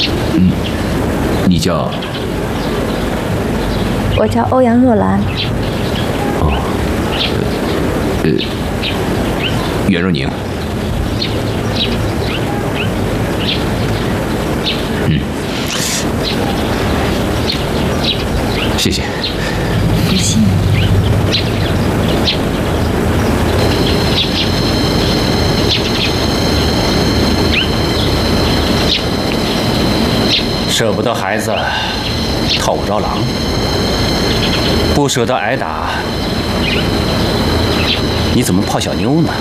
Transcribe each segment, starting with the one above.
你叫？ 我叫欧阳若兰。 袁若宁。谢谢。 不信。 舍不得孩子，套不着狼；不舍得挨打，你怎么泡小妞呢？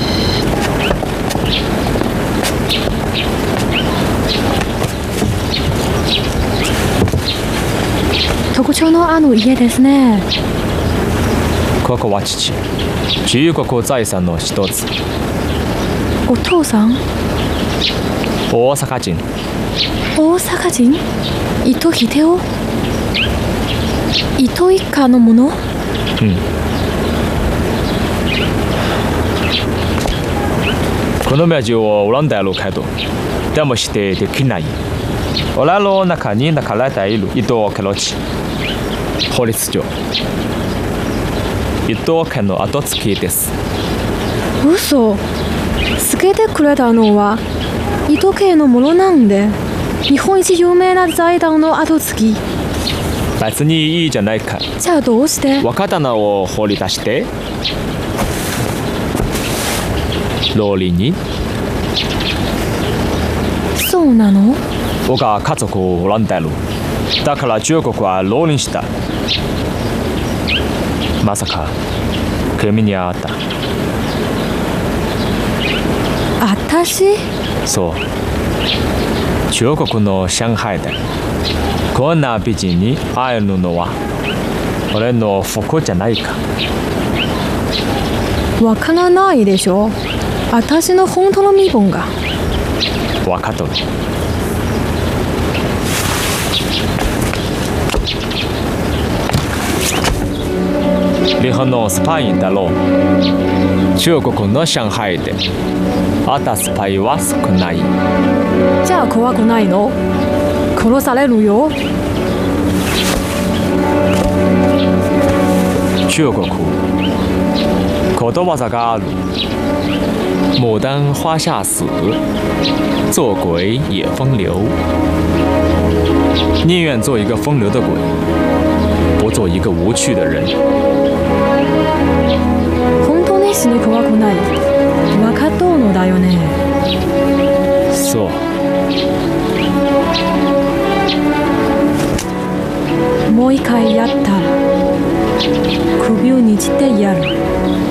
特徴のある家ですね。 ここは父、中国財産の一つ。 お父さん？ 大阪人。 大阪人？伊藤秀夫？伊藤一家のもの？ この名字をオランダ路開拓、でもしてできない。オラの中に流れている伊藤家の地、法律上、伊藤家の後継ぎです。 嘘。つけてくれたのは伊藤家のものなんで、日本一有名な財団の後継ぎ。 別にいいじゃないか。 じゃあどうして？ 若旦那を放り出してローリーに。 そうなの？ 僕は家族を恨んでる。だから中国は浪人した。まさか君に会った。 私？ そう。中国の上海でこんな美人に会えるのは俺の福じゃないか。 わからないでしょ。私の本当の身分が。 わかっとる。日本のスパイだろう。中国の上海で会ったスパイは少ない。 じゃあ怖くないの？殺されるよ。 中国ことわざがある。牡丹花下死，做鬼也风流。宁愿做一个风流的鬼，不做一个无趣的人。 本当に死に怖くない。分かっとうのだよね。 そう。 もう一回やったら首をにじってやる。